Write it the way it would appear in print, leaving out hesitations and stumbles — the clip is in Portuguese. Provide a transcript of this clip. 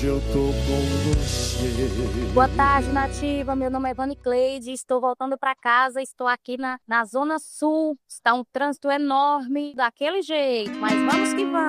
hoje eu tô com você. Boa tarde, Nativa. Meu nome é Vani Cleide. Estou voltando para casa. Estou aqui na Zona Sul. Está um trânsito enorme, daquele jeito. Mas vamos que vamos.